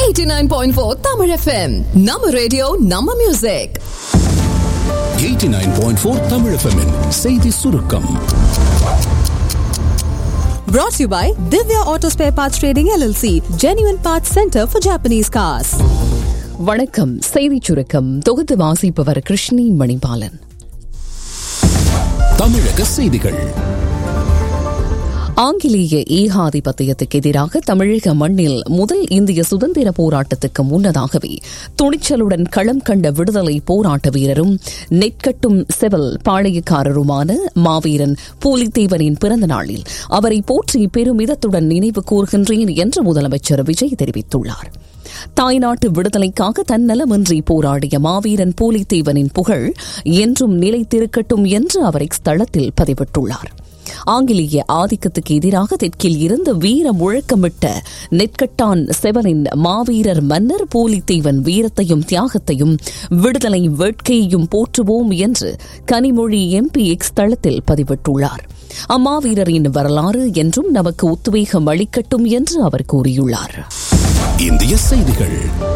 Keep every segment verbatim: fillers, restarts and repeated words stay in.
eighty-nine point four Tamil F M. நம்ம radio நம்ம music. eighty-nine point four Tamil F M -இன் செய்தி சுருக்கம். Brought to you by Divya Auto Spare Parts Trading L L C, Genuine Parts Center for Japanese Cars. வணக்கம். செய்தி சுருக்கம் தொகுத்து வாசிப்பவர் கிருஷ்ணி மணிபாலன். தமிழக செய்திகள். ஆங்கிலேய ஏகாதிபத்தியத்துக்கு எதிராக தமிழக மண்ணில் முதல் இந்திய சுதந்திர போராட்டத்துக்கு முன்னதாகவே துணிச்சலுடன் களம் கண்ட விடுதலை போராட்ட வீரரும் நெற்கட்டும் செவல் பாளையக்காரருமான மாவீரன் பூலித்தேவனின் பிறந்த நாளில் அவரை போற்றி பெருமிதத்துடன் நினைவு கூர்கின்றேன் என்று முதலமைச்சர் விஜய் தெரிவித்துள்ளார். தாய்நாட்டு விடுதலைக்காக தன்னலமின்றி போராடிய மாவீரன் பூலித்தேவனின் புகழ் என்றும் நிலைத்திருக்கட்டும் என்று அவர் ஸ்தலத்தில் பதிவிட்டுள்ளார். ஆங்கிலேய ஆதிக்கத்துக்கு எதிராக தெற்கில் இருந்து வீர முழக்கமிட்ட நெற்கட்டான் செவனின் மாவீரர் மன்னர் பூலித்தேவன் வீரத்தையும் தியாகத்தையும் விடுதலை வேட்கையையும் போற்றுவோம் என்று கனிமொழி எம்பி எக்ஸ் தளத்தில் பதிவிட்டுள்ளார். அம்மாவீரரின் வரலாறு என்றும் நமக்கு உத்வேகம் அளிக்கட்டும் என்று அவர் கூறியுள்ளார். இந்திய செய்திகள்.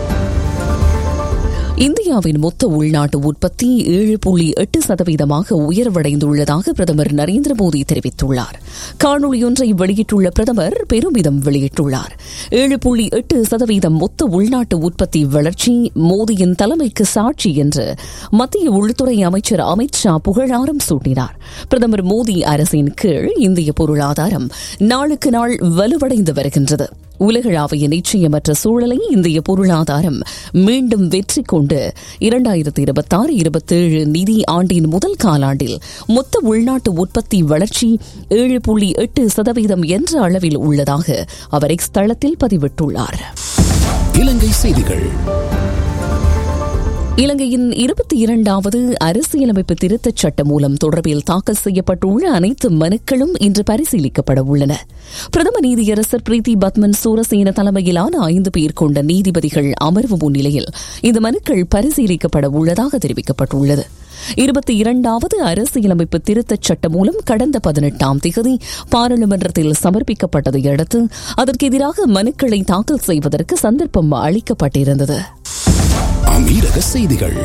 இந்தியாவின் மொத்த உள்நாட்டு உற்பத்தி ஏழு புள்ளி எட்டு சதவீதமாக உயர்வடைந்துள்ளதாக பிரதமர் நரேந்திர மோடி தெரிவித்துள்ளார். காணொலியொன்றை வெளியிட்டுள்ள பிரதமர் பெருமிதம் வெளியிட்டுள்ளார். ஏழு புள்ளி எட்டு சதவீதம் மொத்த உள்நாட்டு உற்பத்தி வளர்ச்சி மோடியின் தலைமைக்கு சாட்சி என்று மத்திய உள்துறை அமைச்சர் அமித் ஷா புகழாரம் சூட்டினார். பிரதமர் மோடி அரசின் கீழ் இந்திய பொருளாதாரம் நாளுக்கு நாள் வலுவடைந்து வருகின்றது. உலகளாவிய நிச்சயமற்ற சூழலை இந்திய பொருளாதாரம் மீண்டும் வெற்றி கொண்டு இரண்டாயிரத்தி இருபத்தி ஆறு இருபத்தேழு நிதி ஆண்டின் முதல் காலாண்டில் மொத்த உள்நாட்டு உற்பத்தி வளர்ச்சி ஏழு புள்ளி எட்டு சதவீதம் என்ற அளவில் உள்ளதாக அவர் எக்ஸ் தளத்தில் பதிவிட்டுள்ளார். இலங்கை செய்திகள். இலங்கையின் இருபத்தி இரண்டாவது அரசியலமைப்பு திருத்தச் சட்டம் மூலம் தொடர்பில் தாக்கல் செய்யப்பட்டுள்ள அனைத்து மனுக்களும் இன்று பரிசீலிக்கப்பட உள்ளன. பிரதம நீதியரசர் பிரீத்தி பத்மன் சூரசேன தலைமையிலான ஐந்து பேர் கொண்ட நீதிபதிகள் அமர்வு முன்னிலையில் இந்த மனுக்கள் பரிசீலிக்கப்பட உள்ளதாக தெரிவிக்கப்பட்டுள்ளது. இருபத்தி இரண்டாவது அரசியலமைப்பு திருத்தச் சட்டம் மூலம் கடந்த பதினெட்டாம் தேதி பாராளுமன்றத்தில் சமர்ப்பிக்கப்பட்டதை அடுத்து அதற்கு எதிராக மனுக்களை தாக்கல் செய்வதற்கு சந்தர்ப்பம் அளிக்கப்பட்டிருந்தது. அமீரக செய்திகள்.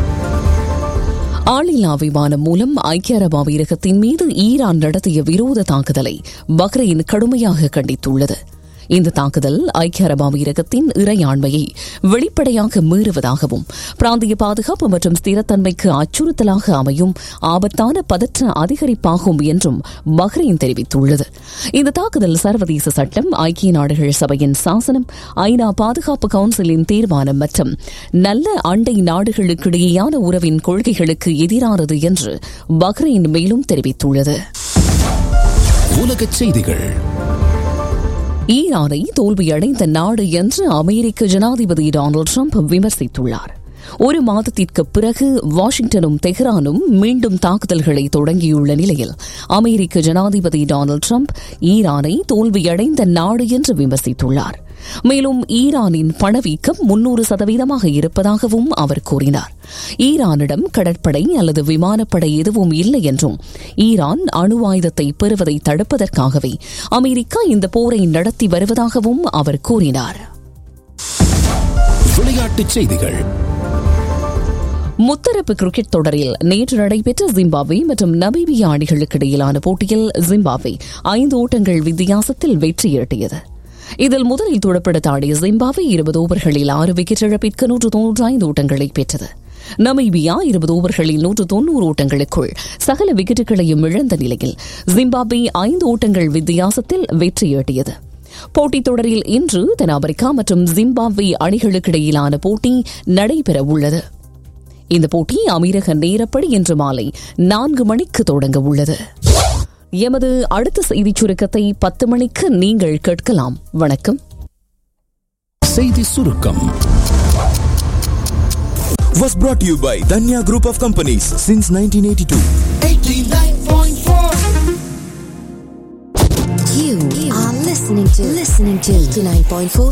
ஆளில்லா விமானம் மூலம் ஐக்கிய அரபு அமீரகத்தின் மீது ஈரான் நடத்திய விரோத தாக்குதலை பஹ்ரைன் கடுமையாக கண்டித்துள்ளது. இந்த தாக்குதல் ஐக்கிய அரபு அமீரகத்தின் இறையாண்மையை வெளிப்படையாக மீறுவதாகவும் பிராந்திய பாதுகாப்பு மற்றும் ஸ்திரத்தன்மைக்கு அச்சுறுத்தலாக அமையும் ஆபத்தான பதற்ற அதிகரிப்பாகும் என்றும் பஹ்ரைன் தெரிவித்துள்ளது. இந்த தாக்குதல் சர்வதேச சட்டம், ஐக்கிய நாடுகள் சபையின் சாசனம், ஐநா பாதுகாப்பு கவுன்சிலின் தீர்மானம் மற்றும் நல்ல அண்டை நாடுகளுக்கிடையேயான உறவின் கொள்கைகளுக்கு எதிரானது என்று பஹ்ரைன் மேலும் தெரிவித்துள்ளது. உலகச் செய்திகள். ஈரானை தோல்வியடைந்த நாடு என்று அமெரிக்க ஜனாதிபதி டொனால்டு டிரம்ப் விமர்சித்துள்ளார். ஒரு மாதத்திற்கு பிறகு வாஷிங்டனும் தெஹ்ரானும் மீண்டும் தாக்குதல்களை தொடங்கியுள்ள நிலையில் அமெரிக்க ஜனாதிபதி டொனால்டு டிரம்ப் ஈரானை தோல்வியடைந்த நாடு என்று விமர்சித்துள்ளார். மேலும் ஈரானின் பணவீக்கம் முன்னூறு சதவீதமாக இருப்பதாகவும் அவர் கூறினார். ஈரானிடம் கடற்படை அல்லது விமானப்படை எதுவும் இல்லை என்றும் ஈரான் அணு ஆயுதத்தை பெறுவதை தடுப்பதற்காகவே அமெரிக்கா இந்த போரை நடத்தி வருவதாகவும் அவர் கூறினார். விளையாட்டுச் செய்திகள். முத்தரப்பு கிரிக்கெட் தொடரில் நேற்று நடைபெற்ற ஜிம்பாப்வே மற்றும் நமீபியா அணிகளுக்கு இடையிலான போட்டியில் ஜிம்பாப்வே ஐந்து ஓட்டங்கள் வித்தியாசத்தில் வெற்றியீட்டியது. இதில் முதலில் துடுப்படுத்த ஆடிய ஜிம்பாப்வே இருபது ஓவர்களில் ஆறு விக்கெட் இழப்பிற்கு நூற்று தொன்னூற்றி ஐந்து ஓட்டங்களை பெற்றது. நமீபியா இருபது ஓவர்களில் நூற்று தொன்னூறு ஓட்டங்களுக்குள் சகல விக்கெட்டுகளையும் இழந்த நிலையில் ஜிம்பாப்வே ஐந்து ஓட்டங்கள் வித்தியாசத்தில் வெற்றியீட்டியது. போட்டித் தொடரில் இன்று தென்னாப்பிரிக்கா மற்றும் ஜிம்பாப்வே அணிகளுக்கிடையிலான போட்டி நடைபெறவுள்ளது. இந்த போட்டி அமீரக நேரப்படி இன்று மாலை நான்கு மணிக்கு தொடங்க உள்ளது. எமது அடுத்த செய்திச் சுருக்கத்தை பத்து மணிக்கு நீங்கள் கேட்கலாம். வணக்கம். செய்தி சுருக்கம் was brought to you by Danya Group of Companies since nineteen eighty-two. eighty-nine point four You are listening to listening to eighty-nine point four